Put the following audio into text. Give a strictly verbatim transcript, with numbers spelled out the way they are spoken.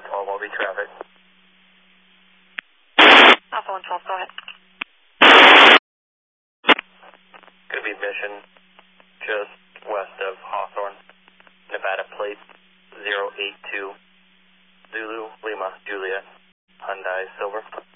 one twelve, I'll be traffic. Alpha one twelve, go ahead. Could be mission just west of Hawthorne, Nevada plate zero eight two Zulu Lima Juliet Hyundai Silver.